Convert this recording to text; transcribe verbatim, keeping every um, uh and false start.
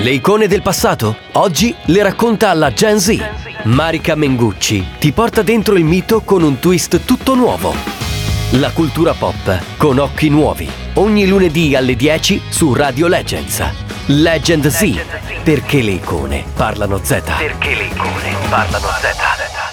Le icone del passato? Oggi le racconta alla Gen Z. Marica Mengucci ti porta dentro il mito con un twist tutto nuovo. La cultura pop con occhi nuovi. Ogni lunedì alle dieci su Radio Legends. Legend Z, perché le icone parlano Z. Perché le icone parlano Z.